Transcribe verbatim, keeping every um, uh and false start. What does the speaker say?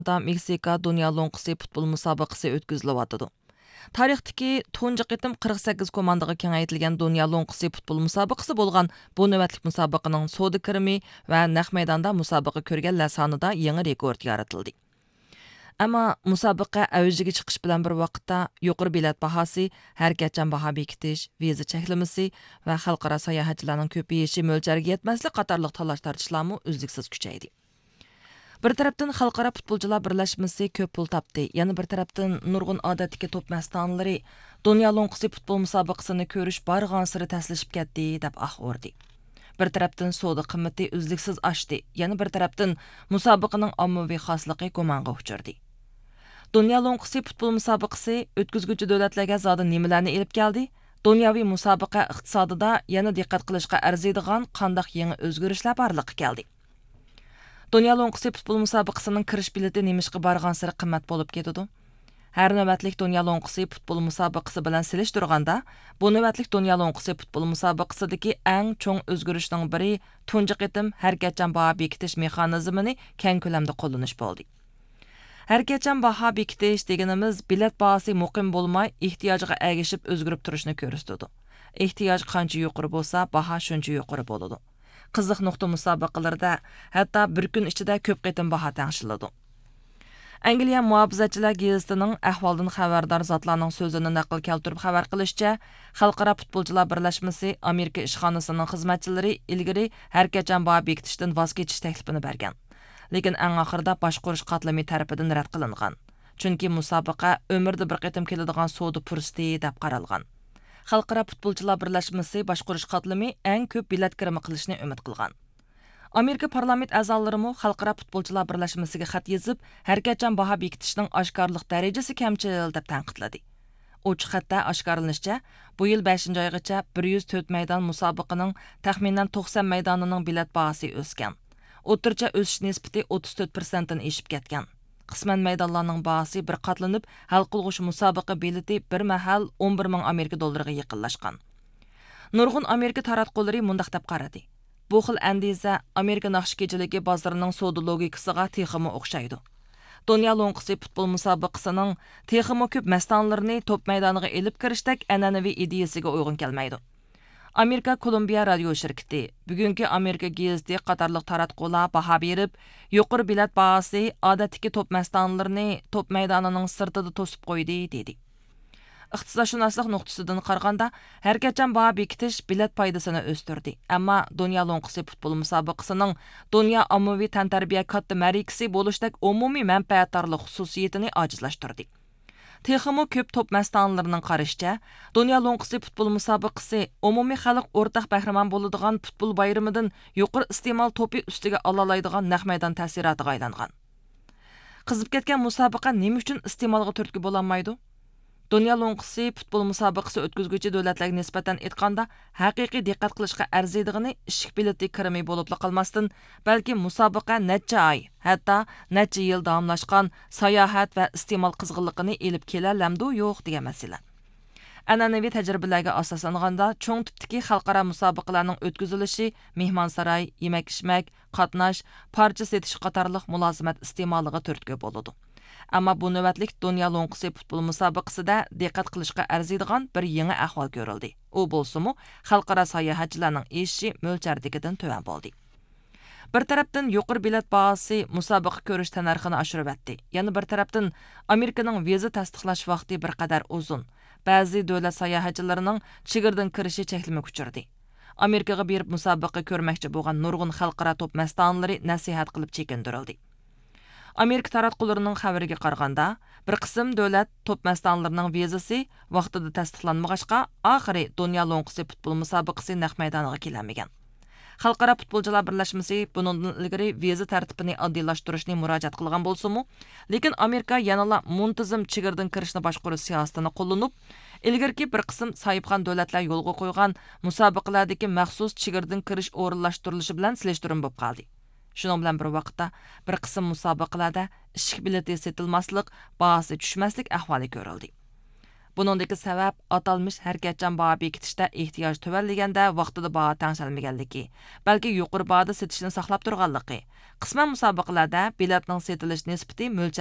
Da Meksika Dünya Lonkisi futbol musobaqasi o'tkazilyotidi. Tarixdagi tunji qitim qirq sakkiz komandaga kengaytirilgan Dünya Lonkisi futbol musobaqasi bo'lgan bu navbatlik musobaqaning soda kirimi va naq maydonda musobaqa ko'rganlar sonida yangi rekord yaratildi. Ammo musobaqa avjiga chiqish bilan bir vaqtda yuqori bilet bahosi, harakatchan baho bekitish, viza cheklamasi va xalqaro sayohatchilarning ko'payishi mo'ljalga yetmaslik qatorliq talash tortishlarmi uzluksiz kuchaydi. Bir tarafdan xalqaro futbolchilar birlashmasi ko'p pul topdi. Yana bir tarafdan nurg'un odatdagi top mastonlari Dünya Lonkisi futbol musobaqasini ko'rish bargan siri taslashib ketdi deb ah urdi. Bir tarafdan savdo qimmati uzluksiz oshdi. Yana bir tarafdan musobaqaning ommaviy xosligi gumonga uchirdi. Dünya Lonkisi futbol musobaqasi o'tkazguvchi davlatlarga zodi nimalarni elib keldi? Dunyoviy musobaqa iqtisodida yana diqqat qilishga arziydigan qanday yangi o'zgarishlar borligi keldi. Dünya Lonkisi futbol musobaqasining kirish bileti nemishqa bargan siri qimmat bo'lib ketadi. Har navbatlik Dünya Lonkisi futbol musobaqasi bilan selishtirganda, bu navbatlik Dünya Lonkisi futbol musobaqasidagi eng cho'ng o'zgarishning biri tunji qitim harakatchan baho bekitish mexanizmini keng ko'lamda qo'llanish bo'ldi. Harakatchan baho bekitish deganimiz bilet bahosi muqim bo'lmay, ehtiyojiga ergishib o'zgarib turishni ko'rsatadi. Ehtiyoj qancha yuqori bo'lsa, baho shuncha yuqori bo'ladi. Qiziq nuqta musobaqalarda hatto bir kun ichida ko'p qitim baho tangshiladi. Angliya muhofazachilar gazetining ahvoldan xabardor zotlarning so'zini naql keltirib xabar qilishicha, Xalqaro futbolchilar birlashmasi Amerika ishxonasining xizmatchilari ilgari harakatchan baho bekitishdan voz kechish taklifini bergan. Lekin eng oxirida boshqarish qatlami tarafidan rad qilingan. Chunki musobaqa umrda bir qitim keladigan savdo fursati deb qaralgan. Xalqaro futbolchilar birlashmasi boshqarish qatlami eng ko'p bilet kirimi qilishni umid qilgan. Amerika parlament a'zolarimi Xalqaro futbolchilar birlashmasiga xat yozib, harakatchan baho bekitishning oshkorlik darajasi kamchil deb tanqidladi. Uch xatda oshkorlanishicha, bu yil beshinchi oygacha bir yuz to'rt maydon musobaqaning taxminan to'qson maydonining bilet bahosi o'sgan. O'rtacha o'sish nisbati o'ttiz to'rt foiz dan eshib ketgan. Qisman maydonlarning bahosi bir qatlanib, hal qilg'uch musobaqa bileti bir mahal o'n bir ming Amerika dollariga yaqinlashgan. Nurg'un Amerika taratqullari mundaq deb qaradi. Bu xil andiza Amerika naqshkechiligi bozorining savdo logikasiga texmi o'xshaydi. Dünya Lonkisi futbol musobaqasining texmi ko'p mastonlarini top maydoniga elib kirishdek an'anaviy ideyasiga uyg'un kelmaydi. Amerika Kolumbiya radio shirkati, bugungi Amerika gazeti qatorliq taratqular baho berib, yuqori bilet bahosi odatdagi top mastonlarini top maydonining sirtida to'sib qo'ydi dedi. Iqtisodshunoslik nuqtasidan qaraganda, harakatchan baho bekitish bilet foydasini o'stirdi. Ammo Dünya Lonkisi futbol musobaqasining dunyo ommaviy tantarbiya katta ma'rikasi bo'lishdek umumiy manfaatdorlik xususiyatini ojizlashtirdi. Texmi ko'p top mastonlarining qarashicha, Dünya Lonkisi futbol musobaqasi umumiy xalq o'rtaq bahramon bo'ladigan futbol bayramidan yuqori iste'mol to'pi ustiga ololaydigan naq maydon ta'siriga aylangan. Qizib ketgan musobaqa nima uchun iste'molga turtki bo'lolmaydi? Dünya Lonkisi futbol musobaqasi o'tkazuvchi davlatlarga nisbatan aytganda, haqiqiy diqqat qilishga arziydigini ishik bileti kirimi bo'lib qolmasdan, balki musobaqa necha oy, hatto necha yil davomlashgan sayohat va iste'mol qizg'inligini elib kelalamdi yo'q degan masala. An'anaviy tajribalarga asoslanganda, cho'ng tipdagi xalqaro musobaqalarning o'tkazilishi mehmonsaroy, yemak-ichmak, qatnash, parcha setish qatorliq mulozimat iste'moliga turtki bo'ladi. Ammo bu navbatlik Dünya Lonkisi futbol musobaqasida diqqat qilishga arziydigan bir yangi ahvol ko'rildi. U bo'lsa-mu, xalqaro sayohatchilarning eshishi mo'ljaldagidan to'van bo'ldi. Bir tarafdan yuqori bilet bahosi musobaqa ko'rish narxini oshirib etdi. Yana bir tarafdan Amerikaning viza tasdiqlash vaqti bir qadar uzun. Ba'zi davlat sayohatchilarining chegirdan kirishi cheklama kuchirdi. Amerikaga berib musobaqa ko'rmoqchi bo'lgan nurg'un xalqaro top mastonlari nasihat qilib chekindirildi. Amerika taratqullarining xabariga qaraganda, bir qism davlat top mastonlarining vizasi vaqtida tasdiqlanmag'achqa, oxiri Dünya Lonkisi futbol musobaqasi naq maydoniga kelmagan. Xalqaro futbolchilar birlashmasi bundan ilgari viza tartibini oddiyllashtirishni murojaat qilgan bo'lsa-mu, lekin Amerika yanala muntazam chegirdan kirishni boshqarish siyosatini qo'llanib, ilgirki bir qism sohibxon davlatlar yo'lga qo'ygan musobaqalardagi maxsus chegirdan kirish o'rinlashtirilishi bilan selishtirim bo'lib qoldi. Shuning bilan bir vaqtda bir qism musobaqalarda ishik bileti setilmaslik, bahosi tushmaslik ahvoli ko'rildi. Buningdagi sabab atalmış harakatchan baho bekitishda ehtiyoj tuvanliganda vaqtida baho tengshalmaganligi, balki yuqori bahoda setishni saqlab turganligi. Qisman musobaqalarda biletning setilish nisbati